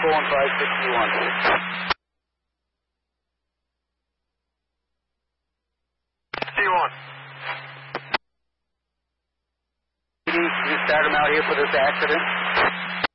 and 561. C1. Can you start him out here for this accident?